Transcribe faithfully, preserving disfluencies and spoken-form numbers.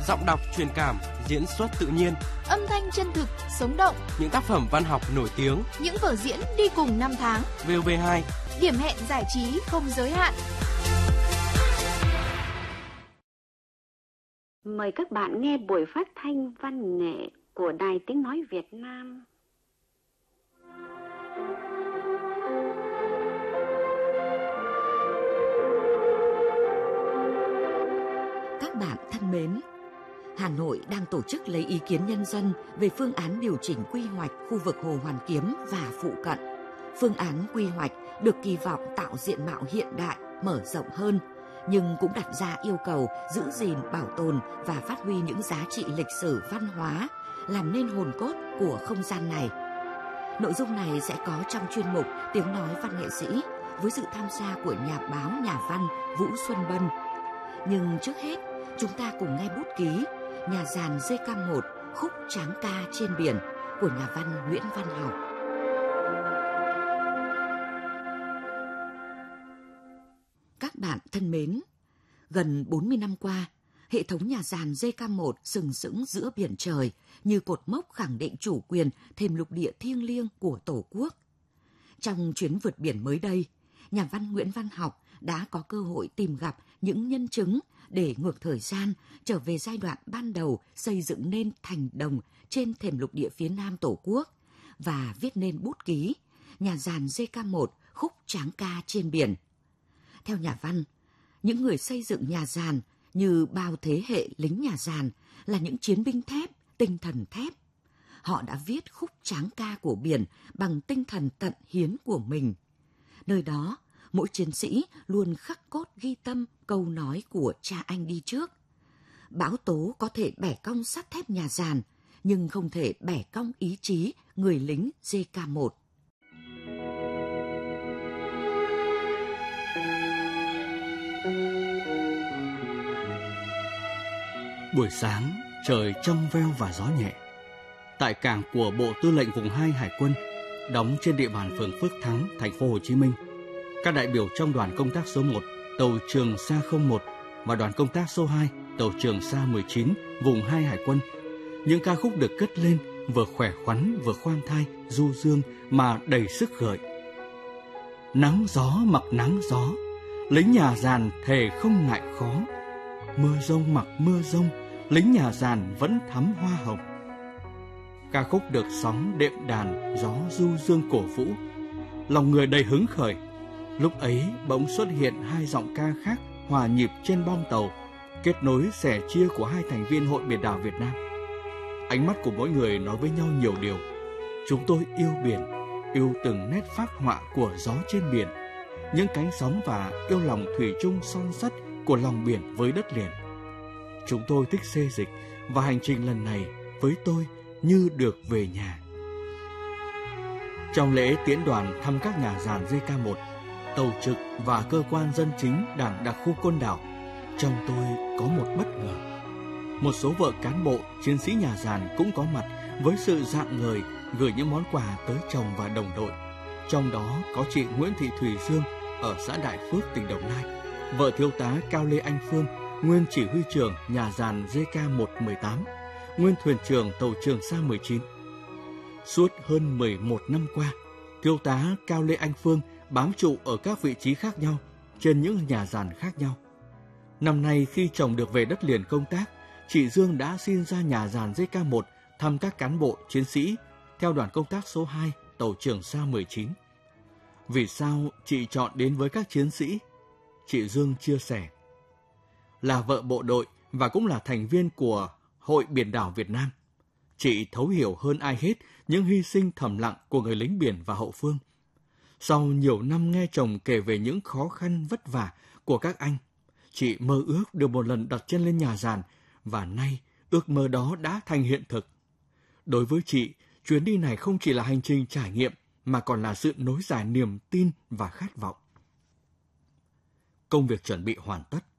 Giọng đọc truyền cảm, diễn xuất tự nhiên, âm thanh chân thực, sống động. Những tác phẩm văn học nổi tiếng, những vở diễn đi cùng năm tháng. vê o vê hai, điểm hẹn giải trí không giới hạn. Mời các bạn nghe buổi phát thanh văn nghệ của Đài Tiếng Nói Việt Nam. Các bạn thân mến, Hà Nội đang tổ chức lấy ý kiến nhân dân về phương án điều chỉnh quy hoạch khu vực Hồ Hoàn Kiếm và phụ cận. Phương án quy hoạch được kỳ vọng tạo diện mạo hiện đại, mở rộng hơn, nhưng cũng đặt ra yêu cầu giữ gìn, bảo tồn và phát huy những giá trị lịch sử văn hóa, làm nên hồn cốt của không gian này. Nội dung này sẽ có trong chuyên mục Tiếng nói văn nghệ sĩ với sự tham gia của nhà báo, nhà văn Vũ Xuân Bân. Nhưng trước hết, chúng ta cùng nghe bút ký Nhà giàn dê ca một khúc Tráng ca trên biển của nhà văn Nguyễn Văn Học. Các bạn thân mến, gần bốn mươi năm qua, hệ thống nhà giàn dê ca một sừng sững giữa biển trời như cột mốc khẳng định chủ quyền thềm lục địa thiêng liêng của Tổ quốc. Trong chuyến vượt biển mới đây, nhà văn Nguyễn Văn Học đã có cơ hội tìm gặp những nhân chứng để ngược thời gian trở về giai đoạn ban đầu xây dựng nên thành đồng trên thềm lục địa phía Nam Tổ quốc và viết nên bút ký Nhà giàn dê ca một khúc Tráng ca trên biển. Theo nhà văn, những người xây dựng nhà giàn như bao thế hệ lính nhà giàn là những chiến binh thép, tinh thần thép. Họ đã viết khúc tráng ca của biển bằng tinh thần tận hiến của mình. Nơi đó, mỗi chiến sĩ luôn khắc cốt ghi tâm câu nói của cha anh đi trước. Bão tố có thể bẻ cong sắt thép nhà giàn, nhưng không thể bẻ cong ý chí người lính dê ca một. Buổi sáng, trời trong veo và gió nhẹ. Tại cảng của Bộ Tư lệnh Vùng hai Hải quân, đóng trên địa bàn phường Phước Thắng, thành phố Hồ Chí Minh, các đại biểu trong đoàn công tác số một, tàu Trường Sa không một và đoàn công tác số hai, tàu Trường Sa mười chín, Vùng hai Hải quân. Những ca khúc được cất lên vừa khỏe khoắn vừa khoan thai, du dương mà đầy sức gợi. Nắng gió mặc nắng gió, lính nhà giàn thề không ngại khó. Mưa rông mặc mưa rông, lính nhà giàn vẫn thắm hoa hồng. Ca khúc được sóng đệm đàn, gió du dương cổ vũ, lòng người đầy hứng khởi. Lúc ấy bỗng xuất hiện hai giọng ca khác hòa nhịp trên bong tàu, kết nối sẻ chia của hai thành viên Hội Biển đảo Việt Nam. Ánh mắt của mỗi người nói với nhau nhiều điều. Chúng tôi yêu biển, yêu từng nét phác họa của gió trên biển, những cánh sóng và yêu lòng thủy chung son sắt của lòng biển với đất liền. Chúng tôi thích xê dịch và hành trình lần này với tôi như được về nhà. Trong lễ tiễn đoàn thăm các nhà giàn dê ca một, tàu trực và cơ quan dân chính Đảng đặc khu Côn Đảo, trong tôi có một bất ngờ. Một số vợ cán bộ, chiến sĩ nhà giàn cũng có mặt với sự rạng ngời gửi những món quà tới chồng và đồng đội. Trong đó có chị Nguyễn Thị Thùy Dương ở xã Đại Phước, tỉnh Đồng Nai, vợ thiếu tá Cao Lê Anh Phương, nguyên chỉ huy trưởng nhà giàn dê ca một một tám, nguyên thuyền trưởng tàu Trường Sa mười chín. Suốt hơn mười một năm qua, thiếu tá Cao Lê Anh Phương bám trụ ở các vị trí khác nhau trên những nhà giàn khác nhau. Năm nay khi chồng được về đất liền công tác, chị Dương đã xin ra nhà giàn dê ca một thăm các cán bộ, chiến sĩ theo đoàn công tác số hai, tàu Trường Sa mười chín. Vì sao chị chọn đến với các chiến sĩ? Chị Dương chia sẻ. Là vợ bộ đội và cũng là thành viên của Hội Biển đảo Việt Nam, chị thấu hiểu hơn ai hết những hy sinh thầm lặng của người lính biển và hậu phương. Sau nhiều năm nghe chồng kể về những khó khăn vất vả của các anh, chị mơ ước được một lần đặt chân lên nhà giàn và nay ước mơ đó đã thành hiện thực. Đối với chị, chuyến đi này không chỉ là hành trình trải nghiệm mà còn là sự nối dài niềm tin và khát vọng. Công việc chuẩn bị hoàn tất.